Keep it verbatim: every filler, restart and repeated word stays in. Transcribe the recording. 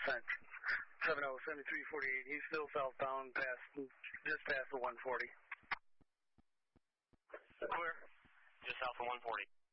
seven oh, seventy-three forty-eight. He's still southbound, past, just past the one forty. Clear. Just south of one forty.